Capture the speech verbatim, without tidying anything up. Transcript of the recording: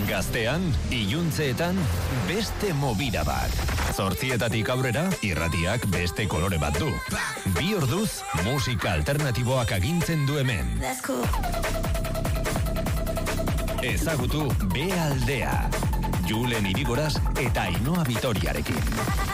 Gaztean, iluntzeetan, beste movida bat. Zortzietatik aurrera, irratiak beste kolore bat du. Bi orduz, musika alternatiboak agintzen du hemen. Ezagutu B aldea. Julen Irigoras eta Ainhoa Vitoriarekin.